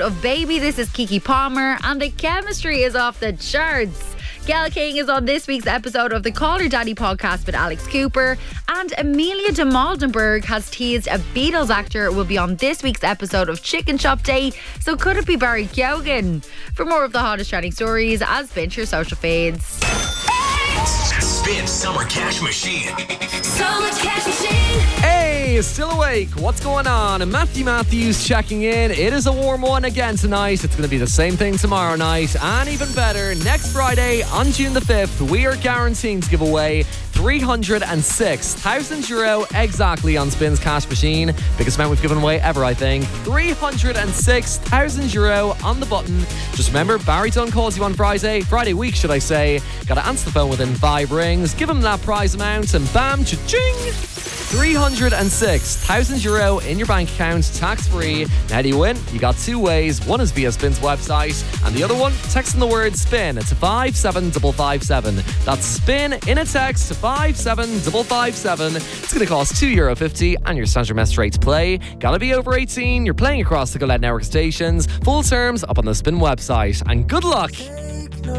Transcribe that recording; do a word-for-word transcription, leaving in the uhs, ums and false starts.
episode of Baby. This is Kiki Palmer, and the chemistry is off the charts. Gail King is on this week's episode of the Call Her Daddy podcast with Alex Cooper, and Amelia de Maldenberg has teased a Beatles actor will be on this week's episode of Chicken Shop Day. So could it be Barry Keoghan? For more of the hottest trending stories, as Spin your social feeds. Spin Summer Cash Machine. Summer Cash Machine. Hey, still awake? What's going on? Matthew Matthews checking in. It is a warm one again tonight. It's going to be the same thing tomorrow night, and even better, next Friday on June the fifth, we are guaranteeing to give away three hundred six thousand euro exactly on Spin's Cash Machine. Biggest amount we've given away ever, I think. three hundred six thousand euro on the button. Just remember, Barry Dunn calls you on Friday, Friday week, should I say. Gotta answer the phone within five rings, give him that prize amount, and bam, cha-ching! three hundred six thousand euro in your bank account, tax-free. Now, how do you win? You got two ways. One is via Spin's website, and the other one, texting the word SPIN to five seven five five seven. That's SPIN in a text to five seven five five seven. It's going to cost two euro fifty, and your standard message rate to play. Gotta be over eighteen. You're playing across the Gillette Network stations. Full terms up on the Spin website. And good luck.